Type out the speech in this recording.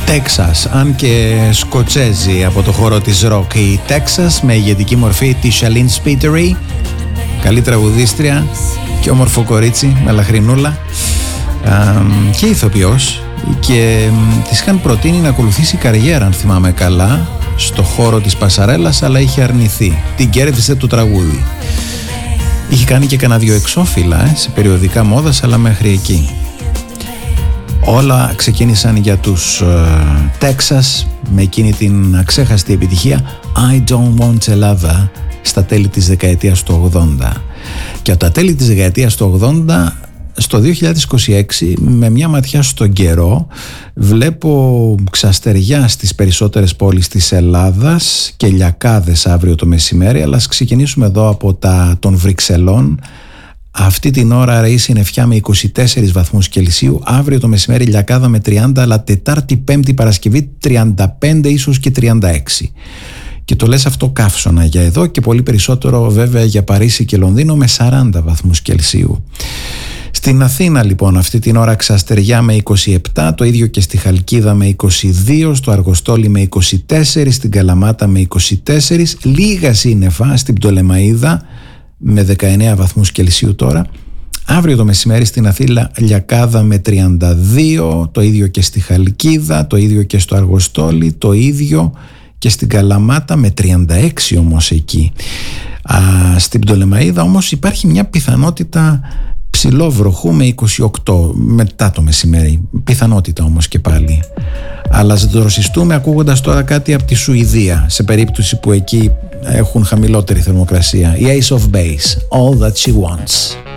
Τέξας, αν και σκοτσέζι από το χώρο της ροκ. Η Τέξας με ηγετική μορφή τη Σαλίν Σπίτερι, καλή τραγουδίστρια και όμορφο κορίτσι με λαχρινούλα και ηθοποιός, και της είχαν προτείνει να ακολουθήσει καριέρα, αν θυμάμαι καλά, στο χώρο της πασαρέλας, αλλά είχε αρνηθεί. Την κέρδισε το τραγούδι. Είχε κάνει και κανένα δυο εξώφυλλα σε περιοδικά μόδας, αλλά μέχρι εκεί. Όλα ξεκίνησαν για τους Τέξας με εκείνη την αξέχαστη επιτυχία I Don't Want a Lover στα τέλη της δεκαετίας του 80. Και από τα τέλη της δεκαετίας του 80, στο 2026, με μια ματιά στον καιρό, βλέπω ξαστεριά στις περισσότερες πόλεις της Ελλάδας και λιακάδες αύριο το μεσημέρι. Αλλά ας ξεκινήσουμε εδώ από των Βρυξελών. Αυτή την ώρα ρεεί συννεφιά με 24 βαθμούς Κελσίου. Αύριο το μεσημέρι λιακάδα με 30, αλλά Τετάρτη, Πέμπτη, Παρασκευή 35, ίσως και 36. Και το λες αυτό καύσωνα για εδώ, και πολύ περισσότερο βέβαια για Παρίσι και Λονδίνο με 40 βαθμούς Κελσίου. Στην Αθήνα λοιπόν αυτή την ώρα ξαστεριά με 27, το ίδιο και στη Χαλκίδα με 22, στο Αργοστόλι με 24, στην Καλαμάτα με 24, λίγα σύννεφα στην Πτολεμαΐδα με 19 βαθμούς Κελσίου τώρα. Αύριο το μεσημέρι στην Αθήνα λιακάδα με 32, το ίδιο και στη Χαλκίδα, το ίδιο και στο Αργοστόλι, το ίδιο και στην Καλαμάτα με 36 όμως εκεί. Στην Πτολεμαΐδα όμως υπάρχει μια πιθανότητα ψηλόβροχου με 28 μετά το μεσημέρι, πιθανότητα όμως και πάλι. Αλλά ζητοροσιστούμε ακούγοντας τώρα κάτι από τη Σουηδία, σε περίπτωση που εκεί έχουν χαμηλότερη θερμοκρασία. Η Ace of Base, All That She Wants.